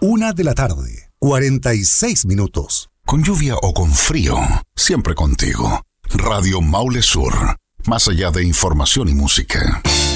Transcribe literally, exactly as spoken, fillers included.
Una de la tarde, cuarenta y seis minutos. Con lluvia o con frío, siempre contigo. Radio Maule Sur, más allá de información y música.